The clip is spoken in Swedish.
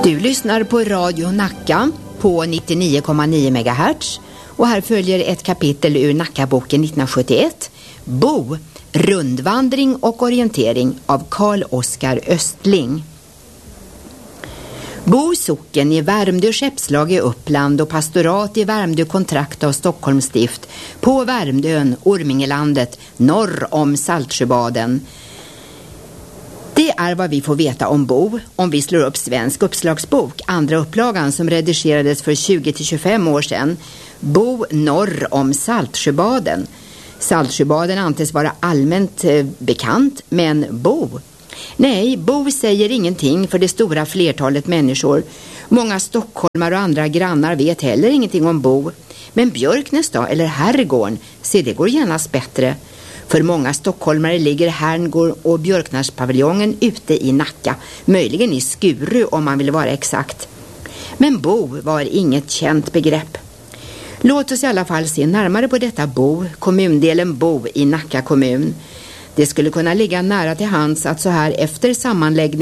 Du lyssnar på Radio Nacka på 99,9 MHz och här följer ett kapitel ur Nackaboken 1971, Bo, rundvandring och orientering av Carl Oskar Östling. Bo socken i Värmdö skeppslag i Uppland och pastorat i Värmdö kontrakt av Stockholms stift på Värmdön, Ormingelandet, norr om Saltsjöbaden. Det är vad vi får veta om Bo om vi slår upp Svensk uppslagsbok, andra upplagan som redigerades för 20-25 år sedan. Bo norr om Saltsjöbaden. Saltsjöbaden anses vara allmänt bekant, men Bo? Nej, Bo säger ingenting för det stora flertalet människor. Många stockholmare och andra grannar vet heller ingenting om Bo. Men Björknäs då, eller Herrgården, se det går genast bättre. För många stockholmare ligger Herrgården och Björknäspaviljongen ute i Nacka, möjligen i Skuru om man vill vara exakt. Men Bo var inget känt begrepp. Låt oss i alla fall se närmare på detta Bo, kommundelen Bo i Nacka kommun. Det skulle kunna ligga nära till hands att så här efter sammanläggning